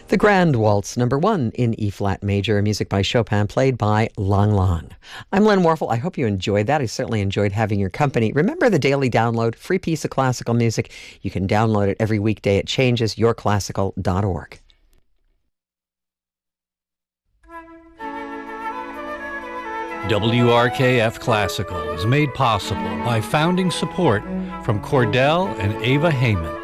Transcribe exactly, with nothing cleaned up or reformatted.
The Grand Waltz, number one in E-flat major, music by Chopin, played by Lang Lang. I'm Len Warfel. I hope you enjoyed that. I certainly enjoyed having your company. Remember the daily download, free piece of classical music. You can download it every weekday at changes your classical dot org. W R K F Classical is made possible by founding support from Cordell and Ava Heyman.